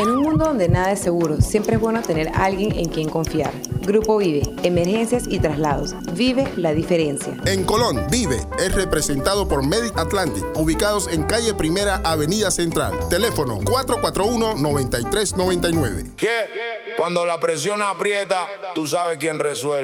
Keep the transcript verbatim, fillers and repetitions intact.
En un mundo donde nada es seguro, siempre es bueno tener a alguien en quien confiar. Grupo Vive, emergencias y traslados. Vive la diferencia. En Colón, Vive es representado por Medic Atlantic, ubicados en calle Primera, Avenida Central. Teléfono cuatro cuatro uno, nueve tres nueve nueve. ¿Qué? Cuando la presión aprieta, tú sabes quién resuelve.